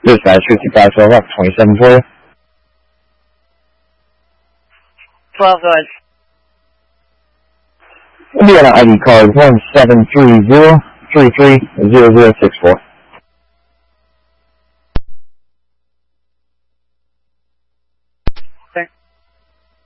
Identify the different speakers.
Speaker 1: Dispatch 5512 up, 27 for you.
Speaker 2: 12, go ahead.
Speaker 1: Indiana ID card 1730330064.